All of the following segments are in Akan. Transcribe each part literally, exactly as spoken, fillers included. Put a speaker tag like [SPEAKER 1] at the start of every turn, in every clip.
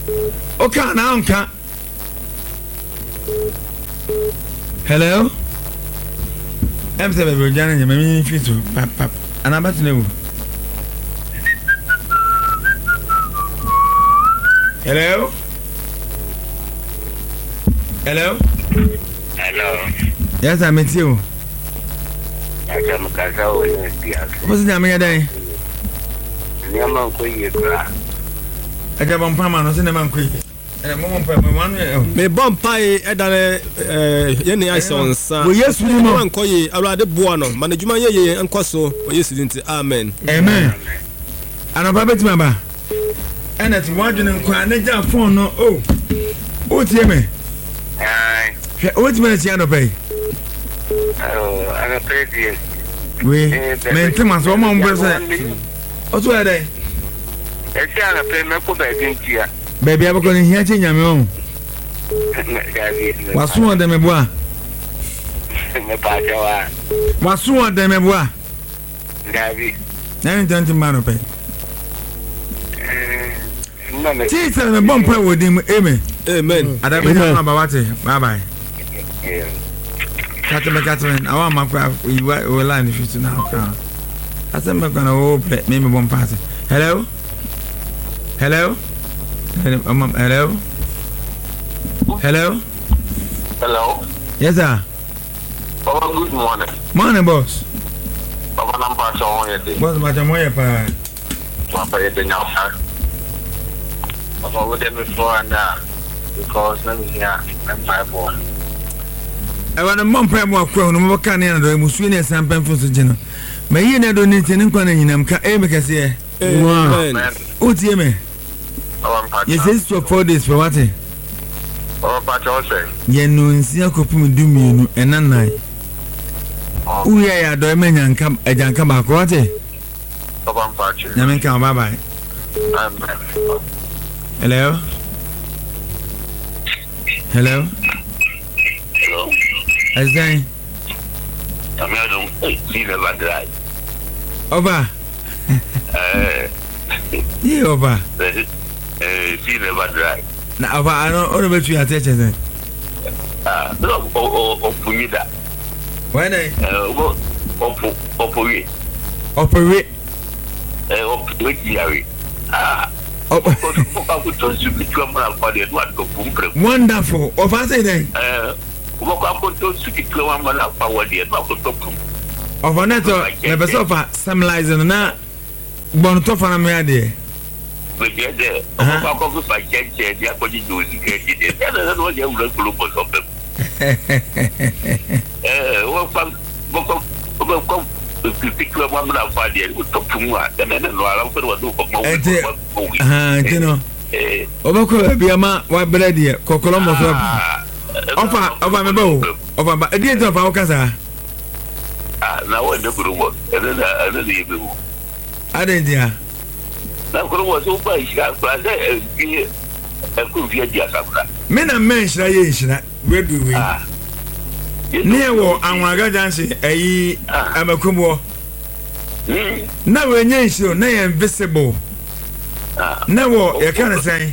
[SPEAKER 1] Okay, now I'm can. Hello? I'm saying, we're Johnny, I'm in fit pap pap. And I'm about to know. Hello? Hello?
[SPEAKER 2] Hello.
[SPEAKER 1] Yes, I met you.
[SPEAKER 2] I'm Casa.
[SPEAKER 1] What's the name of your day?
[SPEAKER 2] Never quit your crack.
[SPEAKER 1] I got one palm on the man quick. And a moment, one
[SPEAKER 3] me bomb pie edare eh yeni isons
[SPEAKER 1] well, yes, we know.
[SPEAKER 3] Ankoye awrade buano management ye ankoso o yes dinti amen
[SPEAKER 1] amen ana baba ti baba ana ti wadwene nkwa na ja phone no oh o tie me
[SPEAKER 2] Ai.
[SPEAKER 1] o ti me ti ano pay
[SPEAKER 2] Oh, ana pedi.
[SPEAKER 1] we me ti ma so mo mbo se o to ede
[SPEAKER 2] E ti ana pe me ko ba dintia.
[SPEAKER 1] baby abako ni hia che nyame o waso on dem ebo a
[SPEAKER 2] Me pa jawa.
[SPEAKER 1] waso on dem ebo a
[SPEAKER 2] Gavi.
[SPEAKER 1] na ni tanti ma no pay
[SPEAKER 2] Eh, no me.
[SPEAKER 1] ti se me bomb pay wodim amen
[SPEAKER 3] amen
[SPEAKER 1] adabe na ba wate bye bye Catherine, Catherine, I want my craft. We will line if you now. I said, I'm going to open maybe one party. Hello? Hello? Hello? Hello?
[SPEAKER 2] Hello.
[SPEAKER 1] Yes, sir.
[SPEAKER 2] Oh, good morning.
[SPEAKER 1] Morning, boss.
[SPEAKER 2] Papa number so on your
[SPEAKER 1] Boss, but I'm way pa.
[SPEAKER 2] Papa you dey now, sir. Papa we dey before and now because let me hear I'm five one.
[SPEAKER 1] I want a mom pay more crown, no can in the Muswini and Pamphor General. May you never need to inquire in them. Can make us here?
[SPEAKER 3] amen
[SPEAKER 1] Oh, dear me. Yes, it's for four days for what?
[SPEAKER 2] Oh, but also.
[SPEAKER 1] Yen no in Siakopum do me and none night. We are doing and come a young come back. What?
[SPEAKER 2] Papa Patrick.
[SPEAKER 1] Yaman come bye bye. Hello? Hello?
[SPEAKER 2] Hello.
[SPEAKER 1] Is that
[SPEAKER 2] I'm not see never dry.
[SPEAKER 1] over?
[SPEAKER 2] Eh,
[SPEAKER 1] Yeah, over.
[SPEAKER 2] eh, see never dry.
[SPEAKER 1] Now, over. I don't know what you are teaching.
[SPEAKER 2] Ah, no, oh, oh, punida.
[SPEAKER 1] When I
[SPEAKER 2] Eh, oh, oh, oh,
[SPEAKER 1] operate,
[SPEAKER 2] eh, oh, wait, ah.
[SPEAKER 1] wonderful. Of I say then, of a netto, never so far, some lies in a bon top on a mere day. Ah, you know, over be a man, what bread here, Cocolombo. Offer of a bow of a dear of our casa.
[SPEAKER 2] Ah, now what the good work, and then I didn't even.
[SPEAKER 1] I didn't dear.
[SPEAKER 2] Now, who was so by Sharp, I could be a diasabra.
[SPEAKER 1] Men and men, shall I? Where do we? Near war, and my guardiancy, a I'm a kumbo. Now we're near you, nay invisible. Now, you can't say,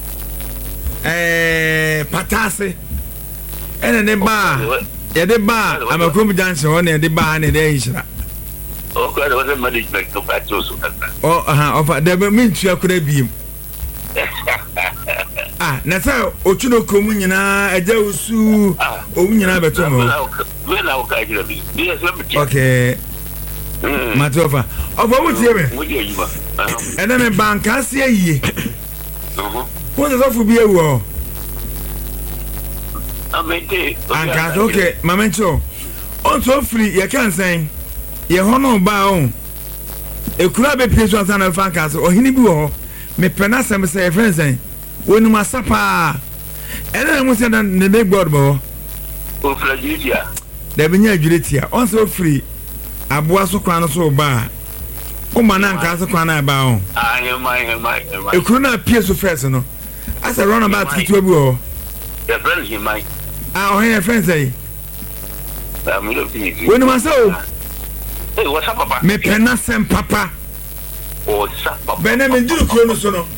[SPEAKER 1] eh, Patasi, and then bar. Yeah, the bar. I'm a comedy dancer on the bar and the Asia.
[SPEAKER 2] Oh, God, was a management of that.
[SPEAKER 1] Oh, uh, of the means you could be. Ah, Nasa, Ochuno Communina, a Josu, Omina Betomo. Okay, Matova. Of what would you? And then a bank, I see. What is off to be a war? And cat, okay, Mamento. On so free, you can't say, you honor bound. A crab appears on a fan castle or Hinibu, me penasam say a friend saying, when you must sapa. And then I was in the big board ball.
[SPEAKER 2] Oh, Flagia.
[SPEAKER 1] There be near Julitia, on so free. A boasso crown so bar. Oh, man, and castle crown I bound.
[SPEAKER 2] I am my, am I, am I.
[SPEAKER 1] You could not appear so fast, no. As I run about to a boy.
[SPEAKER 2] The friends you might.
[SPEAKER 1] I'll hear friends say,
[SPEAKER 2] I'm looking.
[SPEAKER 1] when you must so.
[SPEAKER 2] Hey, what's up, Papa?
[SPEAKER 1] Me penasam papa.
[SPEAKER 2] Oh, Sapa.
[SPEAKER 1] Benjamin, do you call us?